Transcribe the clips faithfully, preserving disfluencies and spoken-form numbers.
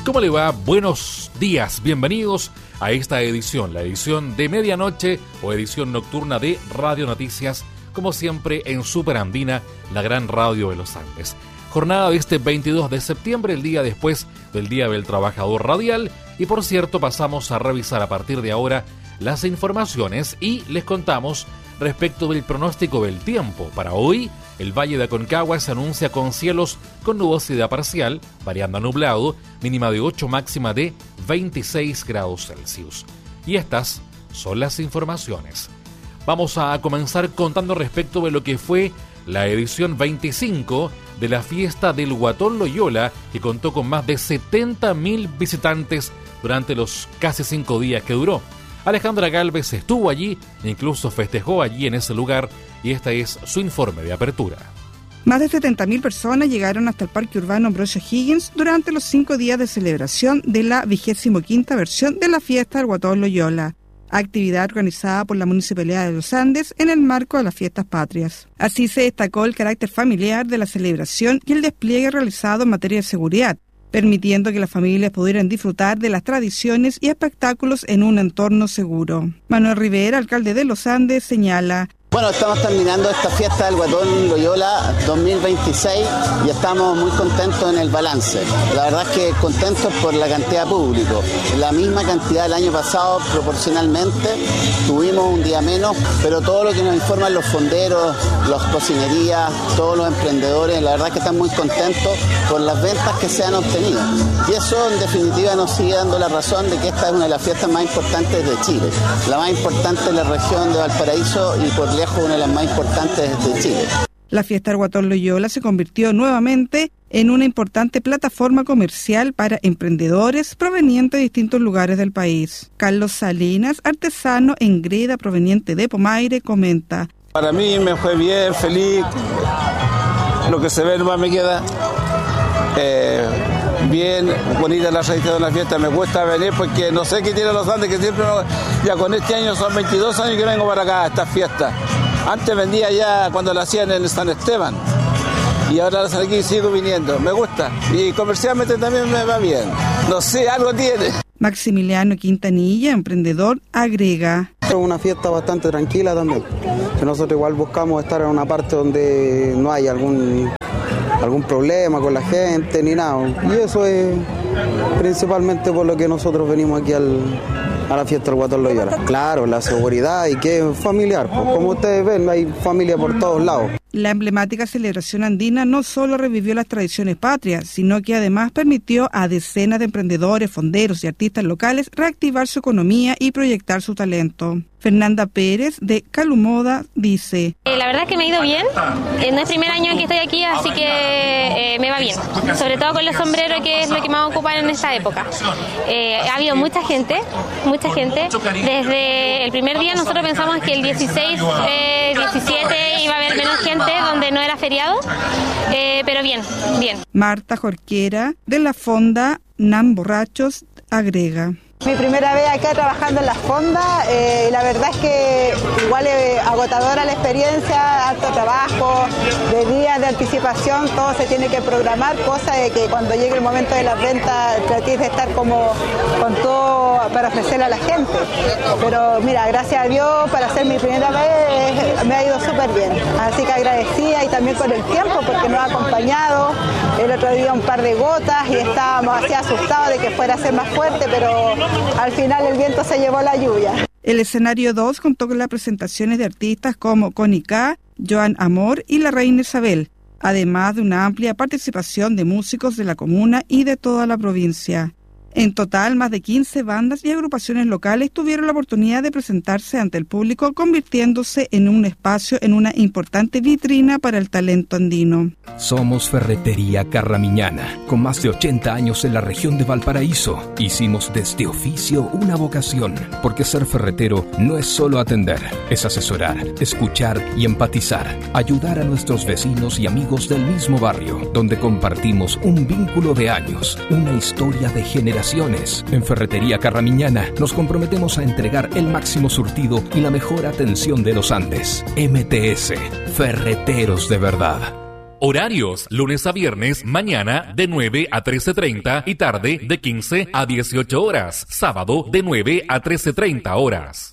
¿Cómo le va? Buenos días, bienvenidos a esta edición, la edición de medianoche o edición nocturna de Radio Noticias, como siempre en Super Andina, la gran radio de los Andes. Jornada de este veintidós de septiembre, el día después del Día del Trabajador Radial, y por cierto pasamos a revisar a partir de ahora las informaciones y les contamos respecto del pronóstico del tiempo. Para hoy, el Valle de Aconcagua se anuncia con cielos con nubosidad parcial, variando a nublado, mínima de ocho, máxima de veintiséis grados Celsius. Y estas son las informaciones. Vamos a comenzar contando respecto de lo que fue la edición veinticinco de la fiesta del Guatón Loyola, que contó con más de setenta mil visitantes durante los casi cinco días que duró. Alejandra Gálvez estuvo allí e incluso festejó allí en ese lugar, y este es su informe de apertura. Más de setenta mil personas llegaron hasta el Parque Urbano Ambrosio Higgins durante los cinco días de celebración de la vigésimo quinta versión de la fiesta del Guatón Loyola, actividad organizada por la Municipalidad de los Andes en el marco de las fiestas patrias. Así se destacó el carácter familiar de la celebración y el despliegue realizado en materia de seguridad, permitiendo que las familias pudieran disfrutar de las tradiciones y espectáculos en un entorno seguro. Manuel Rivera, alcalde de Los Andes, señala: Bueno, estamos terminando esta fiesta del Guatón Loyola dos mil veintiséis y estamos muy contentos en el balance. La verdad es que contentos por la cantidad de público. La misma cantidad del año pasado proporcionalmente, tuvimos un día menos, pero todo lo que nos informan los fonderos, las cocinerías, todos los emprendedores, la verdad es que están muy contentos por las ventas que se han obtenido. Y eso en definitiva nos sigue dando la razón de que esta es una de las fiestas más importantes de Chile, la más importante de la región de Valparaíso y por lejos una de las más importantes de Chile. La fiesta del Guatón Loyola se convirtió nuevamente en una importante plataforma comercial para emprendedores provenientes de distintos lugares del país. Carlos Salinas, artesano en greda proveniente de Pomaire, comenta: Para mí me fue bien, feliz, lo que se ve nomás me queda. Eh, bien bonita la tradición de la fiesta, me gusta venir porque no sé qué tiene Los Andes, que siempre no, ya con este año son veintidós años que vengo para acá a esta fiesta. Antes vendía ya cuando la hacían en San Esteban y ahora aquí sigo viniendo, me gusta y comercialmente también me va bien, no sé, algo tiene. Maximiliano Quintanilla, emprendedor, agrega: Es una fiesta bastante tranquila también, que nosotros igual buscamos estar en una parte donde no hay algún algún problema con la gente ni nada, y eso es principalmente por lo que nosotros venimos aquí al, a la fiesta del Guatón Loyola. Claro, la seguridad y que es familiar, pues, como ustedes ven, hay familia por todos lados. La emblemática celebración andina no solo revivió las tradiciones patrias, sino que además permitió a decenas de emprendedores, fonderos y artistas locales reactivar su economía y proyectar su talento. Fernanda Pérez, de Calumoda, dice: eh, La verdad es que me ha ido bien. Eh, no es el primer año que estoy aquí, así que eh, me va bien. Sobre todo con los sombreros, que es lo que más ocupan en esta época. Eh, ha habido mucha gente, mucha gente. Desde el primer día nosotros pensamos que el dieciséis, eh, diecisiete iba a haber menos gente, donde no era feriado, eh, pero bien, bien. Marta Jorquera, de la Fonda Nam Borrachos, agrega: Mi primera vez acá trabajando en la fonda, eh, la verdad es que igual es agotadora la experiencia, harto trabajo, de días de anticipación, todo se tiene que programar, cosa de que cuando llegue el momento de las ventas tratéis de estar como con todo para ofrecerle a la gente. Pero mira, gracias a Dios, para ser mi primera vez me ha ido súper bien, así que agradecida, y también por el tiempo, porque nos ha acompañado. El otro día un par de gotas y estábamos así asustados de que fuera a ser más fuerte, pero al final el viento se llevó la lluvia. El escenario dos contó con las presentaciones de artistas como Connie K, Joan Amor y la Reina Isabel, además de una amplia participación de músicos de la comuna y de toda la provincia. En total, más de quince bandas y agrupaciones locales tuvieron la oportunidad de presentarse ante el público, convirtiéndose en un espacio en una importante vitrina para el talento andino. Somos Ferretería Carramiñana, con más de ochenta años en la región de Valparaíso. Hicimos de este oficio una vocación, porque ser ferretero no es solo atender, es asesorar, escuchar y empatizar, ayudar a nuestros vecinos y amigos del mismo barrio, donde compartimos un vínculo de años, una historia de generaciones. En Ferretería Carramiñana nos comprometemos a entregar el máximo surtido y la mejor atención de los Andes. M T S, Ferreteros de verdad. Horarios, lunes a viernes, mañana de nueve a trece treinta y tarde de quince a dieciocho horas. Sábado de nueve a trece treinta horas.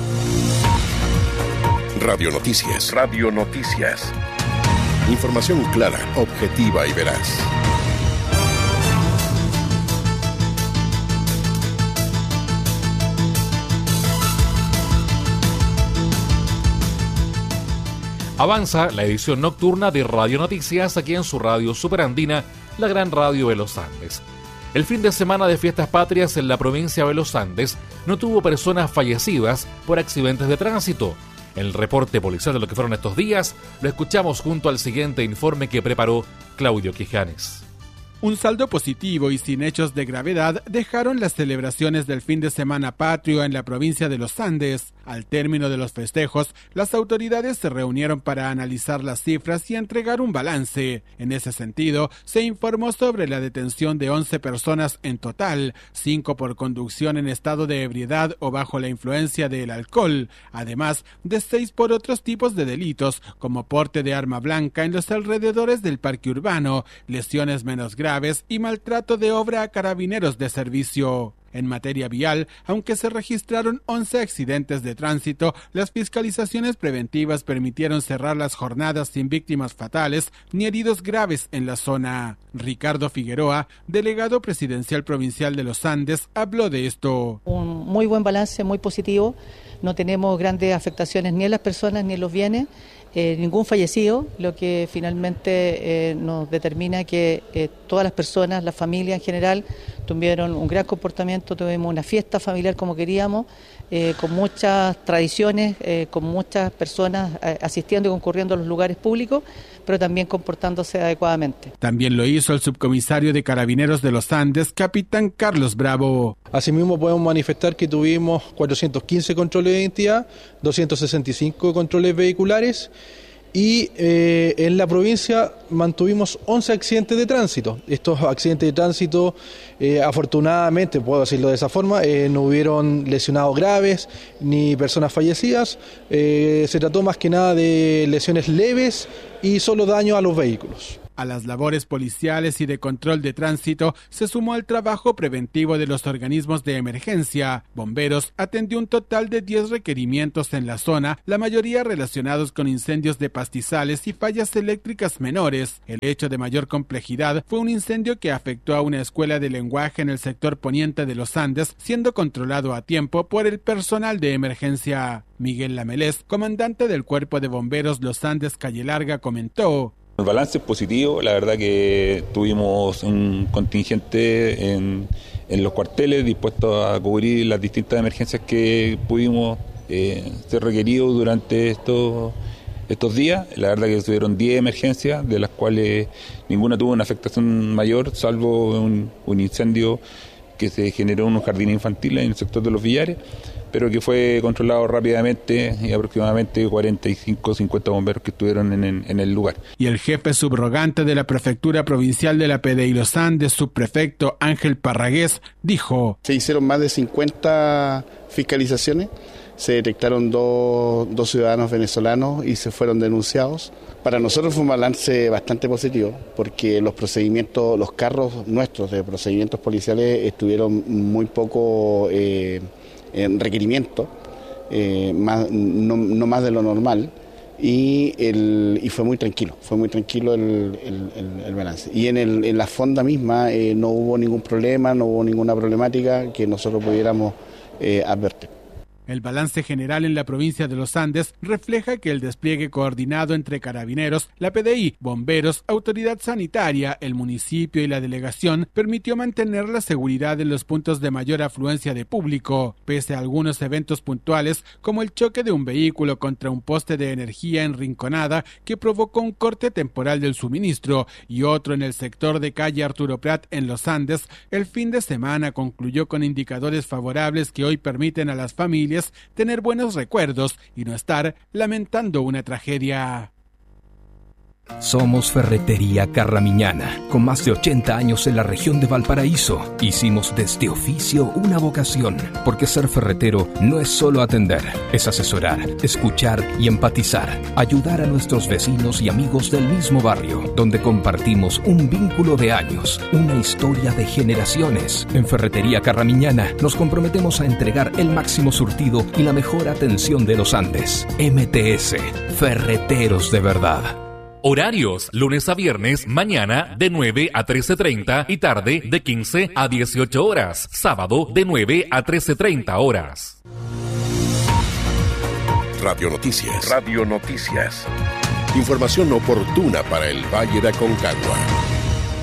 Radio Noticias. Radio Noticias. Información clara, objetiva y veraz. Avanza la edición nocturna de Radio Noticias aquí en su radio superandina, la gran radio de los Andes. El fin de semana de fiestas patrias en la provincia de los Andes no tuvo personas fallecidas por accidentes de tránsito. En el reporte policial de lo que fueron estos días, lo escuchamos junto al siguiente informe que preparó Claudio Quijanes. Un saldo positivo y sin hechos de gravedad dejaron las celebraciones del fin de semana patrio en la provincia de los Andes. Al término de los festejos, las autoridades se reunieron para analizar las cifras y entregar un balance. En ese sentido, se informó sobre la detención de once personas en total, cinco por conducción en estado de ebriedad o bajo la influencia del alcohol, además de seis por otros tipos de delitos, como porte de arma blanca en los alrededores del parque urbano, lesiones menos graves y maltrato de obra a carabineros de servicio. En materia vial, aunque se registraron once accidentes de tránsito, las fiscalizaciones preventivas permitieron cerrar las jornadas sin víctimas fatales ni heridos graves en la zona. Ricardo Figueroa, delegado presidencial provincial de los Andes, habló de esto. Un muy buen balance, muy positivo. No tenemos grandes afectaciones ni en las personas ni en los bienes. Eh, ningún fallecido, lo que finalmente eh, nos determina que eh, todas las personas, la familia en general, tuvieron un gran comportamiento, tuvimos una fiesta familiar como queríamos, eh, con muchas tradiciones, eh, con muchas personas eh, asistiendo y concurriendo a los lugares públicos, pero también comportándose adecuadamente. También lo hizo el subcomisario de Carabineros de los Andes, capitán Carlos Bravo. Asimismo podemos manifestar que tuvimos cuatrocientos quince controles de identidad, doscientos sesenta y cinco controles vehiculares y eh, en la provincia mantuvimos once accidentes de tránsito. Estos accidentes de tránsito, eh, afortunadamente, puedo decirlo de esa forma, eh, no hubieron lesionados graves ni personas fallecidas. Eh, se trató más que nada de lesiones leves y solo daño a los vehículos. A las labores policiales y de control de tránsito se sumó el trabajo preventivo de los organismos de emergencia. Bomberos atendió un total de diez requerimientos en la zona, la mayoría relacionados con incendios de pastizales y fallas eléctricas menores. El hecho de mayor complejidad fue un incendio que afectó a una escuela de lenguaje en el sector poniente de los Andes, siendo controlado a tiempo por el personal de emergencia. Miguel Lamelés, comandante del Cuerpo de Bomberos Los Andes Calle Larga, comentó: el balance es positivo, la verdad que tuvimos un contingente en, en los cuarteles dispuestos a cubrir las distintas emergencias que pudimos eh, ser requeridos durante estos, estos días. La verdad que tuvieron diez emergencias, de las cuales ninguna tuvo una afectación mayor, salvo un, un incendio que se generó en un jardín infantil en el sector de los Villares, pero que fue controlado rápidamente y aproximadamente cuarenta y cinco, cincuenta bomberos que estuvieron en, en, en el lugar. Y el jefe subrogante de la Prefectura Provincial de la P D I Los Andes, subprefecto Ángel Parragués, dijo: se hicieron más de cincuenta fiscalizaciones, se detectaron dos, dos ciudadanos venezolanos y se fueron denunciados. Para nosotros fue un balance bastante positivo, porque los procedimientos, los carros nuestros de procedimientos policiales estuvieron muy poco eh, en requerimiento, eh, más, no, no más de lo normal, y, el, y fue muy tranquilo, fue muy tranquilo el, el, el, el balance. Y en, el, en la fonda misma eh, no hubo ningún problema, no hubo ninguna problemática que nosotros pudiéramos eh, advertir. El balance general en la provincia de los Andes refleja que el despliegue coordinado entre carabineros, la P D I, bomberos, autoridad sanitaria, el municipio y la delegación permitió mantener la seguridad en los puntos de mayor afluencia de público, pese a algunos eventos puntuales como el choque de un vehículo contra un poste de energía en Rinconada que provocó un corte temporal del suministro y otro en el sector de calle Arturo Prat en los Andes. El fin de semana concluyó con indicadores favorables que hoy permiten a las familias tener buenos recuerdos y no estar lamentando una tragedia. Somos Ferretería Carramiñana, con más de ochenta años en la región de Valparaíso. Hicimos de este oficio una vocación, porque ser ferretero no es solo atender, es asesorar, escuchar y empatizar, ayudar a nuestros vecinos y amigos del mismo barrio, donde compartimos un vínculo de años, una historia de generaciones. En Ferretería Carramiñana nos comprometemos a entregar el máximo surtido y la mejor atención de los Andes. M T S, Ferreteros de verdad. Horarios, lunes a viernes, mañana de nueve a trece treinta y tarde de quince a dieciocho horas. Sábado de nueve a trece treinta horas. Radio Noticias. Radio Noticias. Información oportuna para el Valle de Aconcagua.